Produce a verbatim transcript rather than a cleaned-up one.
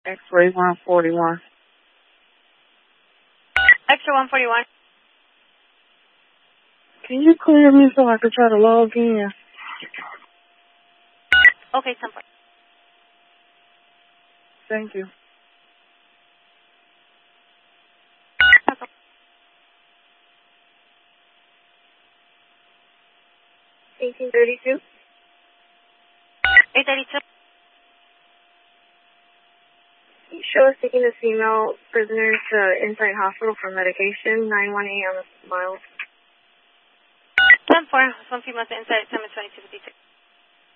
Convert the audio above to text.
X-ray one forty-one. Extra one forty-one. Can you clear me so I can try to log in? Okay, ten four. Thank you. eighteen thirty-two. eight thirty-two. Show us taking the female prisoner to Insight Hospital for medication, nine one eight on the Miles. ten four. One female to Insight, time is twenty-two fifty-two.